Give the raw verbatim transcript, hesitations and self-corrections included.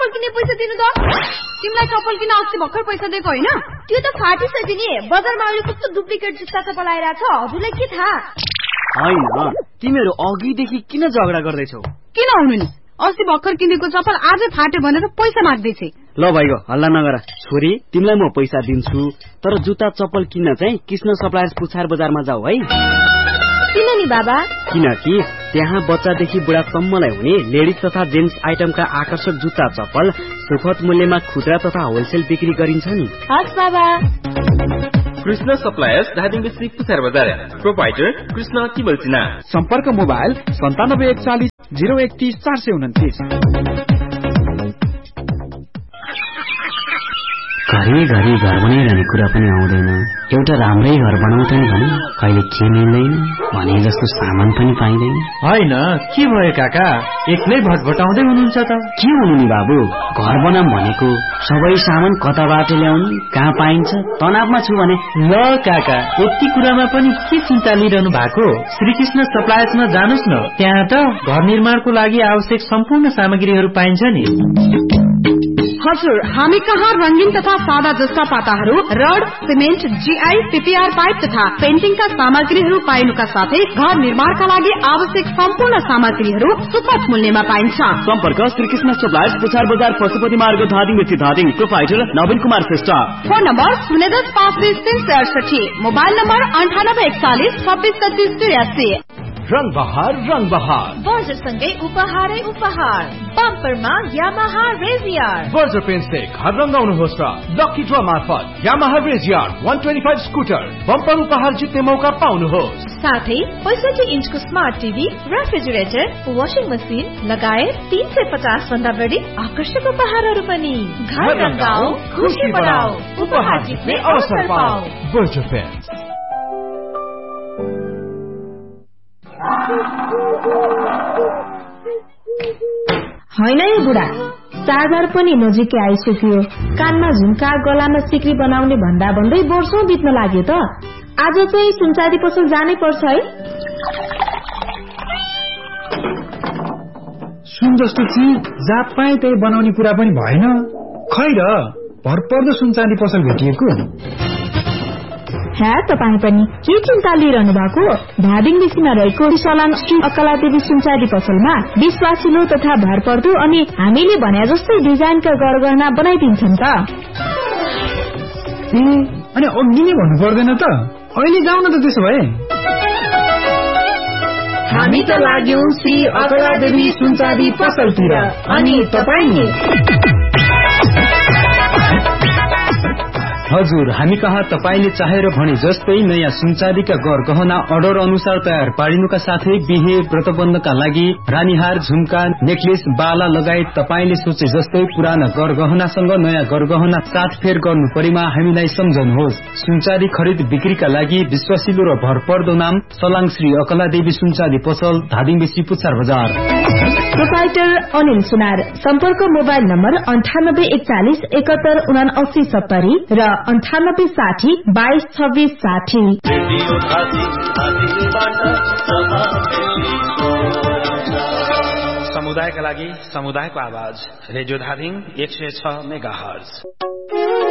चप्पल किन्ने पैसा दिनु त? तिमीलाई चप्पल किन्न अस्ति भर्खर पैसा दिएको हैन? त्यो त फाटिसक्यो नि। बजारमा अहिले कस्तो डुप्लिकेट जुत्ता चप्पल आइरा छ, हजुरलाई के थाहा? हैन, तिमीहरु अघिदेखि किन झगडा गर्दैछौ? किन हुनु नि? अस्ति भर्खर किनेको चप्पल आजै फाट्यो भनेर पैसा माग्दै छे। ल भाइको हल्ला नगर। छोरी, तिमीलाई म पैसा दिन्छु, तर जुत्ता चप्पल किन्न चाहिँ कृष्ण सप्लायर्स पुछार बजारमा जाऊ है। किन नि बाबा? किनकि त्यहाँ बच्चादेखि बुढासम्मलाई हुने लेडिज तथा जेन्ट्स आइटमका आकर्षक जुत्ता चप्पल सुपथ मूल्यमा खुद्रा तथा होलसेल बिक्री गरिन्छ नि। हस् बाबा। कृष्ण सप्लायर्स धादिङ डिस्ट्रिक्ट पुछार बजार। Proprietor Krishna Kimmel Sinha. सम्पर्क मोबाइल सन्तानब्बे एकचालिस जिरो एकतीस चार सय उन्तिस। घरि घरि घर बनाइरहने कुरा पनि आउँदैन। एउटा राम्रै घर बनाउँछ नि भने कहिले के मिल्दैन भने जस्तो सामान पनि पाइँदैन। होइन के भयो काका, एक्लै भटभटाउँदै हुनुहुन्छ त? के हुनु नि बाबु, घर बनाम भनेको सबै सामान कताबाट ल्याउनु, कहाँ पाइन्छ, तनावमा छु भने। ल काका, यति कुरामा पनि के चिन्ता लिइरहनु भएको? श्रीकृष्ण सप्लायर्समा जानुस् न, त्यहाँ त घर निर्माणको लागि आवश्यक सम्पूर्ण सामग्रीहरू पाइन्छ नि। हजुर, हामी कहाँ रंगीन तथा सादा जस्ता पाताहरू, rod, cement, GI, PPR pipe तथा पेन्टिङका सामग्रीहरू पाइनुका साथै घर निर्माणका लागि आवश्यक सम्पूर्ण सामग्रीहरू सुपथ मूल्यमा पाइन्छ। सम्पर्क श्रीकृष्ण सप्लायर्स पुछार बजार पशुपति मार्ग धादिङ व्यक्ति धादिङ। प्रोपाइटर नवीन कुमार श्रेष्ठ। फोन नम्बर शून्य दस पाँच बीस तीन सय अडसठी। मोबाइल नम्बर अन्ठानब्बे एकचालिस छब्बीस छत्तीस तिरासी। रंग बहार रंग बहार बर्जरसँगै उपहारै उपहार। बम्परमा यामाहा रेजियर। बर्जर पेन्टले घर रंगाउनुहोस् र लकी ड्र मार्फत यामाहा रेजियर एक सय पच्चीस स्कुटर बम्पर उपहार जित्ने मौका पाउनुहोस्। साथै पैंसठी इन्चको smart TV, refrigerator, washing machine लगायत तीन सय पचास भन्दा बढी आकर्षक उपहारहरू पनि। घर रंगाऊ, खुशी बढाऊ, उपहार जित्ने अवसर पाऊ। Berger pant. होइन है बुढा, चार्जर पनि नजिकै आइसक्यो। कानमा झुम्का, गलामा सिक्री बनाउने भन्दा भन्दै वर्षौं बित्न लाग्यो त। आज चाहिँ सुनचाँदी पसल जानै पर्छ है। सुन जस्तो चिज जहाँ पाए त्यही बनाउने कुरा पनि भएन। खै र भरपर्दो सुनचाँदी पसल भेटिएको। ह्या तपाईँ पनि के चिन्ता लिइरहनु भएको? धादिङ बेसीमा रहेको सलाङ श्री अकलादेवी सुनचाँदी पसलमा विश्वासिलो तथा भरपर्दो अनि हामीले भने जस्तै डिजाइनका गरगहना बनाइदिन्छन् त। ए अनि अघि नै भन्नु पर्दैन त? अहिले जाउँ न त त्यसो भए। हामी त लाग्यौं श्री अकलादेवी सुनचाँदी पसलतिर, अनि तपाईँ? हजुर, हामी कहाँ तपाईले चाहेर भने जस्तै नयाँ सुनचाँदीका गरगहना अर्डर अनुसार तयार पारिनुका साथै बिहे व्रतबन्धका लागि रानीहार, झुम्का, नेकलेस, बाला लगायत तपाईले सोचे जस्तै पुराना गरगहनासँग नयाँ गरगहना साथफेर गर्नु परेमा हामीलाई सम्झनुहोस्। सुनचाँदी खरिद बिक्रीका लागि विश्वासिलो र भरपर्दो नाम सलाङ श्री अकलादेवी सुनचाँदी पसल, धादिङ बेसी पुछार बजार। प्रोपाइटर अनिल सुनार। सम्पर्क मोबाइल नम्बर अन्ठानब्बे एकचालिस एकहत्तर उना अस्सी सत्तरी र अन्ठानब्बे साठी बाइस छब्बीस साठी। समुदायका लागि समुदायको आवाज रेडियो धादिङ एक सय छ मेगा हर्ज।